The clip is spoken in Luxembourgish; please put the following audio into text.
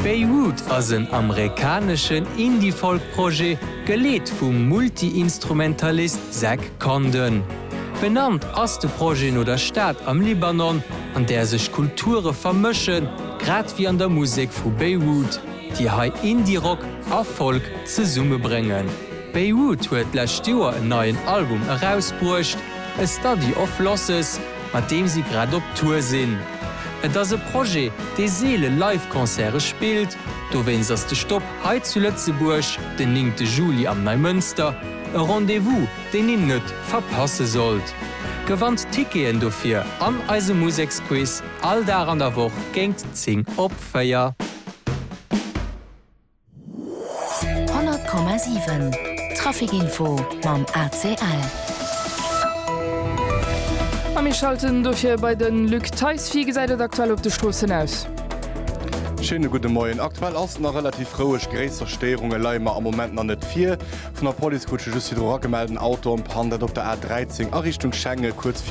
Beirut ass een amerikaschen Indie-Folk-Projekt geleet vum Multi-Instrumentalist Zach Condon. Benannt ass de Projekt no der Staat am Libanon, an der sech Kulture vermëschen, grad wie an der Musik vu Beirut, die hai Indie-Rock a Folk ze Summe bringen. Beirut huet lächt Joer en neuen Album herausbruecht, A Study of Losses, mat dem sie grad op Tour sinn. Et ass e Projekt, déi Seele Live-Konzere spielt, do wenns ass de Stopp heit zu Lëtzeburg, den 9. Juli am Neumünster, e Rendezvous, den in net verpasse sollt. Gewandt Tikeen dofir an eise Musiksquiz all dar an der Woch géngt 10 op Féier. 100,7 Trafikinfo mam ACL. Wir schalten dafür bei den Luc Theis, wie gesagt, aktuell auf der Straße aus. Schöne gute Morgen. Aktuell ist noch relativ frohisch größere Störungen, leider am Moment noch nicht viel. Von der Polizei wurde just wieder gemeldet, Auto und Pandet auf der A13 Richtung Schengen, kurz